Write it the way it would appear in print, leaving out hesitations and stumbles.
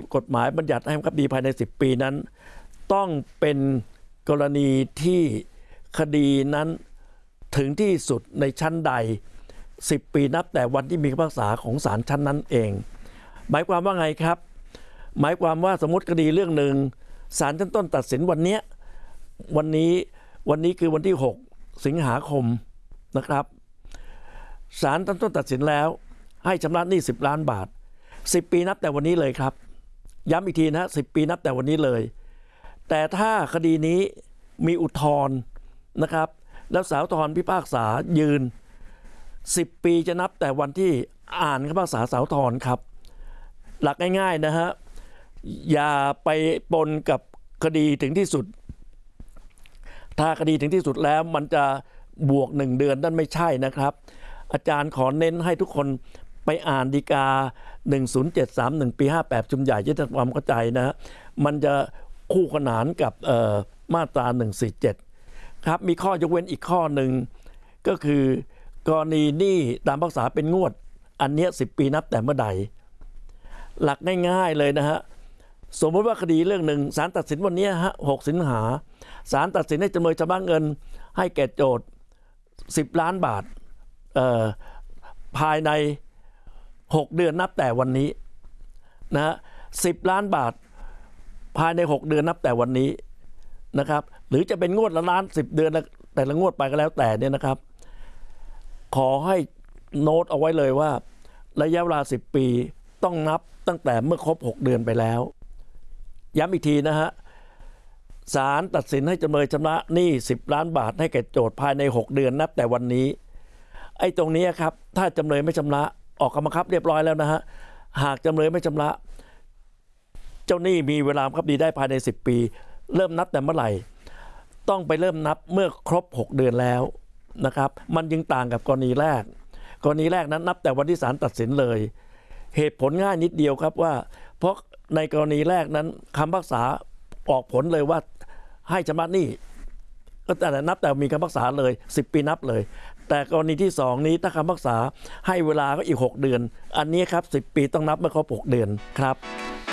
กฎหมายบัญญัติให้บังคับคดีภายใน10 ปีนั้นต้องเป็นกรณีที่คดีนั้นถึงที่สุดในชั้นใด10 ปีนับแต่วันที่มีคำพิพากษาของศาลชั้นนั้นเองหมายความว่าไงครับหมายความว่าสมมติคดีเรื่องหนึ่งศาลชั้นต้นตัดสินวันนี้คือวันที่6 สิงหาคมนะครับศาลชั้นต้นตัดสินแล้วให้ชำระหนี้10 ล้านบาท10 ปีนับแต่วันนี้เลยครับย้ำอีกทีนะ10 ปีนับแต่วันนี้เลยแต่ถ้าคดีนี้มีอุทธรณ์นะครับแล้วศาลอุทธรณ์พิพากษายืน10 ปีจะนับแต่วันที่อ่านคำพิพากษาศาลอุทธรณ์ครับหลักง่ายๆนะฮะอย่าไปปนกับคดีถึงที่สุดถ้าคดีถึงที่สุดแล้วมันจะบวก1 เดือนนั่นไม่ใช่นะครับอาจารย์ขอเน้นให้ทุกคนไปอ่านฎีกา10731 ปี 58 ชุมใหญ่จะทำความเข้าใจนะฮะมันจะคู่ขนานกับมาตรา147ครับมีข้อยกเว้นอีกข้อหนึ่งก็คือกรณีหนี้ตามพิพากษาเป็นงวดอันเนี้ย10 ปีนับแต่เมื่อใดหลักง่ายๆเลยนะฮะสมมติว่าคดีเรื่องหนึ่งศาลตัดสินวันนี้6 สิงหาศาลตัดสินให้จำเลยชำระเงินให้แก่โจทย์10 ล้านบาทภายใน6 เดือนนับแต่วันนี้นะฮะ10 ล้านบาทภายใน6 เดือนนับแต่วันนี้นะครับหรือจะเป็นงวดละล้าน10 เดือนแต่ละงวดไปก็แล้วแต่เนี่ยนะครับขอให้โน้ตเอาไว้เลยว่าระยะเวลา10 ปีต้องนับตั้งแต่เมื่อครบ6 เดือนไปแล้วย้ำอีกทีนะฮะศาลตัดสินให้จำเลยชำระหนี้10 ล้านบาทให้แก่โจทย์ภายใน6 เดือนนับแต่วันนี้ไอ้ตรงนี้ครับถ้าจำเลยไม่ชำระออกคำบังคับเรียบร้อยแล้วนะฮะหากจำเลยไม่ชำระเจ้าหนี้มีเวลาบังคับคดีได้ภายใน10 ปีเริ่มนับแต่เมื่อไหร่ต้องไปเริ่มนับเมื่อครบ6 เดือนแล้วนะครับมันจึงต่างกับกรณีแรกนั้นนับแต่วันที่ศาลตัดสินเลยเหตุผลง่ายนิดเดียวครับว่าเพราะในกรณีแรกนั้นคำพิพากษาออกผลเลยว่าให้ชำระหนี้ก็แต่นับแต่มีคำพิพากษาเลย10 ปีนับเลยแต่กรณีที่2นี้ถ้าคำพิพากษาให้เวลาก็อีก6 เดือนอันนี้ครับ10 ปีต้องนับเมื่อครบ6 เดือนครับ